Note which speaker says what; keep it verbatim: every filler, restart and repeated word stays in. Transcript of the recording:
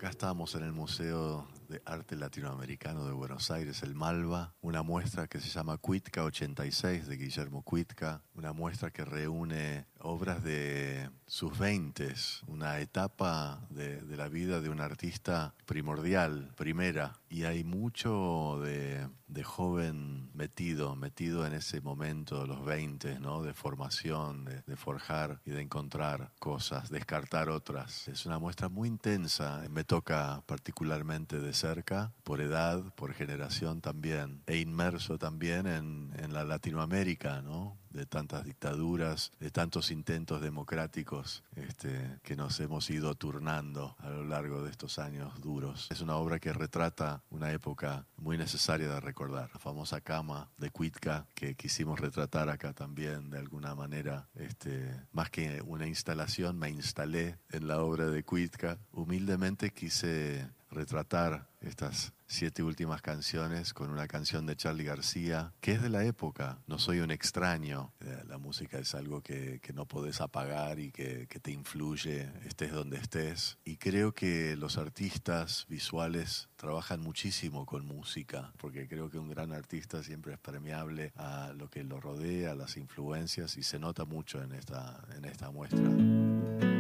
Speaker 1: Acá estamos en el Museo de Arte Latinoamericano de Buenos Aires, el Malva, una muestra que se llama Cuitca ochenta y seis de Guillermo Cuitca, una muestra que reúne obras de sus veintes, una etapa de, de la vida de un artista primordial, primera, y hay mucho de, de joven metido, metido en ese momento, los veinte, ¿no? De formación, de, de forjar y de encontrar cosas, descartar otras. Es una muestra muy intensa, me toca particularmente de cerca, por edad, por generación también, e inmerso también en, en la Latinoamérica, ¿no? De tantas dictaduras, de tantos intentos democráticos este, que nos hemos ido turnando a lo largo de estos años duros. Es una obra que retrata una época muy necesaria de recordar. La famosa cama de Cuitca, que quisimos retratar acá también de alguna manera. Este, más que una instalación, me instalé en la obra de Cuitca. Humildemente quise retratar estas siete últimas canciones con una canción de Charly García, que es de la época. No soy un extraño. La música es algo que, que no podés apagar y que, que te influye, estés donde estés. Y creo que los artistas visuales trabajan muchísimo con música, porque creo que un gran artista siempre es permeable a lo que lo rodea, a las influencias, y se nota mucho en esta, en esta muestra.